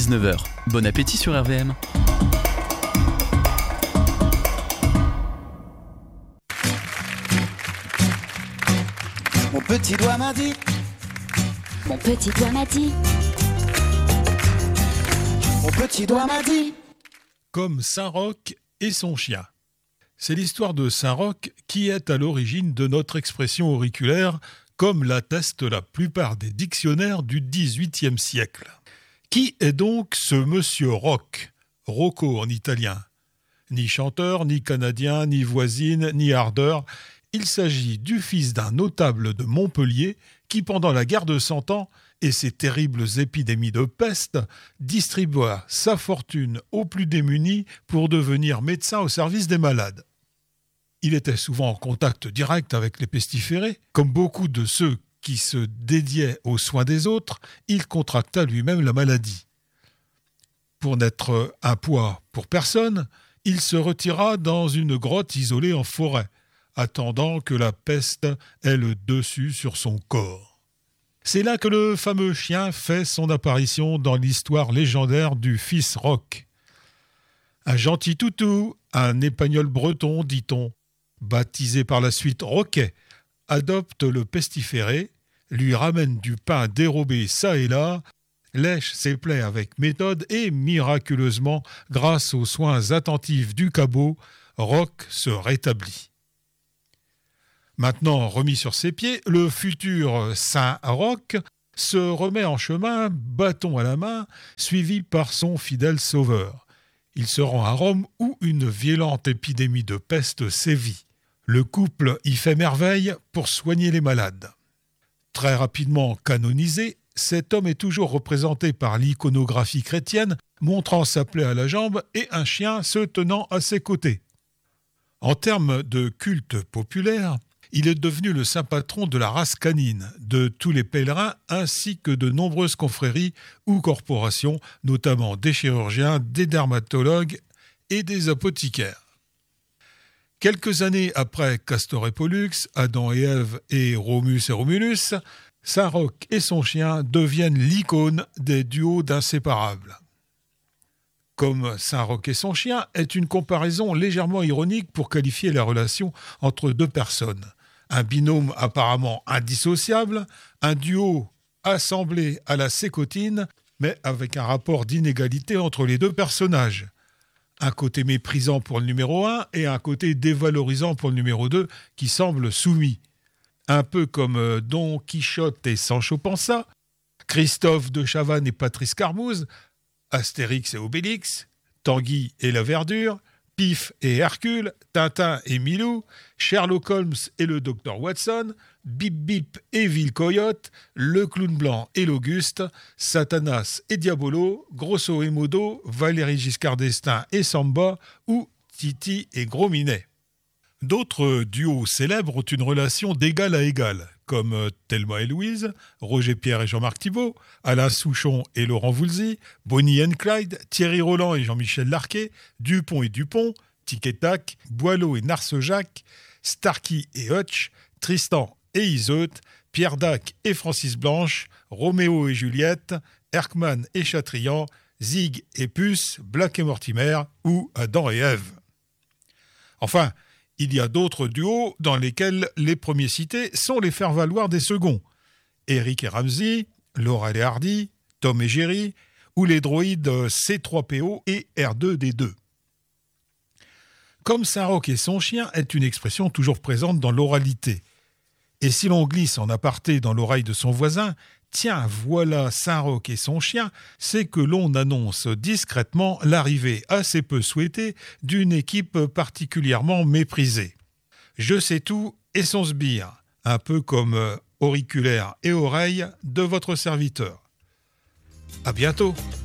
19h. Bon appétit sur RVM. Mon petit doigt m'a dit. Mon petit doigt m'a dit. Mon petit doigt m'a dit. Comme Saint-Roch et son chien. C'est l'histoire de Saint-Roch qui est à l'origine de notre expression auriculaire, comme l'attestent la plupart des dictionnaires du XVIIIe siècle. Qui est donc ce monsieur Roch, Rocco en italien? Ni chanteur, ni canadien, ni voisine, ni ardeur. Il s'agit du fils d'un notable de Montpellier qui, pendant la guerre de Cent Ans et ses terribles épidémies de peste, distribua sa fortune aux plus démunis pour devenir médecin au service des malades. Il était souvent en contact direct avec les pestiférés. Comme beaucoup de ceux qui se dédiaient aux soins des autres, il contracta lui-même la maladie. Pour n'être un poids pour personne, il se retira dans une grotte isolée en forêt, attendant que la peste ait le dessus sur son corps. C'est là que le fameux chien fait son apparition dans l'histoire légendaire du fils Roch. Un gentil toutou, un épagneul breton, dit-on, baptisé par la suite Roquet, adopte le pestiféré, lui ramène du pain dérobé çà et là, lèche ses plaies avec méthode et, miraculeusement, grâce aux soins attentifs du cabot, Roch se rétablit. Maintenant remis sur ses pieds, le futur Saint Roch se remet en chemin, bâton à la main, suivi par son fidèle sauveur. Il se rend à Rome où une violente épidémie de peste sévit. Le couple y fait merveille pour soigner les malades. Très rapidement canonisé, cet homme est toujours représenté par l'iconographie chrétienne, montrant sa plaie à la jambe et un chien se tenant à ses côtés. En termes de culte populaire, il est devenu le saint patron de la race canine, de tous les pèlerins ainsi que de nombreuses confréries ou corporations, notamment des chirurgiens, des dermatologues et des apothicaires. Quelques années après Castor et Pollux, Adam et Ève et Romus et Romulus, Saint-Roch et son chien deviennent l'icône des duos d'inséparables. Comme Saint-Roch et son chien est une comparaison légèrement ironique pour qualifier la relation entre deux personnes. Un binôme apparemment indissociable, un duo assemblé à la sécotine, mais avec un rapport d'inégalité entre les deux personnages. Un côté méprisant pour le numéro 1 et un côté dévalorisant pour le numéro 2 qui semble soumis. Un peu comme Don Quichotte et Sancho Panza, Christophe de Chavannes et Patrice Carmouze, Astérix et Obélix, Tanguy et la Verdure, Pif et Hercule, Tintin et Milou, Sherlock Holmes et le docteur Watson, Bip Bip et Ville Coyote, le clown blanc et l'Auguste, Satanas et Diabolo, Grosso et Modo, Valéry Giscard d'Estaing et Samba, ou Titi et Gros Minet. D'autres duos célèbres ont une relation d'égal à égal, comme Thelma et Louise, Roger Pierre et Jean-Marc Thibault, Alain Souchon et Laurent Voulzy, Bonnie and Clyde, Thierry Roland et Jean-Michel Larquet, Dupont et Dupont, Tic et Tac, Boileau et Narcejac, Starkey et Hutch, Tristan et Iseut, Pierre Dac et Francis Blanche, Roméo et Juliette, Erckmann et Chatrian, Zig et Puce, Black et Mortimer ou Adam et Ève. Enfin, il y a d'autres duos dans lesquels les premiers cités sont les faire-valoir des seconds. Eric et Ramsey, Laurel et Hardy, Tom et Jerry, ou les droïdes C3PO et R2D2. Comme Saint-Roch et son chien est une expression toujours présente dans l'oralité. Et si l'on glisse en aparté dans l'oreille de son voisin, tiens, voilà Saint-Roch et son chien, c'est que l'on annonce discrètement l'arrivée assez peu souhaitée d'une équipe particulièrement méprisée. Je sais tout et son sbire, un peu comme auriculaire et oreille de votre serviteur. À bientôt.